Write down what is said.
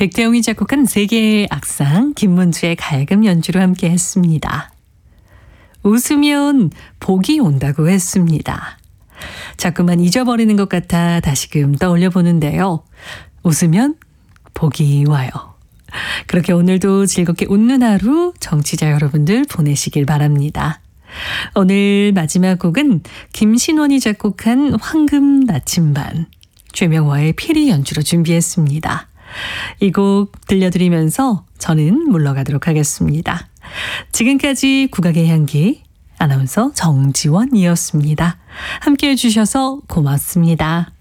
백태용이 작곡한 세계의 악상 김문주의 가야금 연주로 함께 했습니다. 웃으면 복이 온다고 했습니다. 자꾸만 잊어버리는 것 같아 다시금 떠올려 보는데요. 웃으면 복이 와요. 그렇게 오늘도 즐겁게 웃는 하루 청취자 여러분들 보내시길 바랍니다. 오늘 마지막 곡은 김신원이 작곡한 황금 나침반, 최명화의 피리 연주로 준비했습니다. 이 곡 들려드리면서 저는 물러가도록 하겠습니다. 지금까지 국악의 향기 아나운서 정지원이었습니다. 함께해 주셔서 고맙습니다.